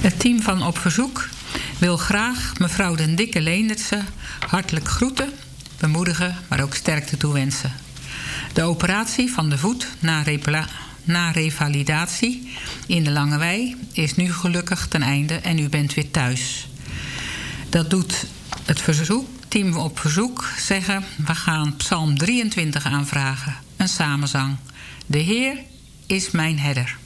Het team van Op Verzoek wil graag mevrouw Den Dikke Leendertse hartelijk groeten, bemoedigen, maar ook sterkte toewensen. De operatie van de voet na revalidatie in de Lange Wei is nu gelukkig ten einde en u bent weer thuis. Dat doet het team Op Verzoek zeggen: we gaan Psalm 23 aanvragen, een samenzang. De Heer is mijn herder.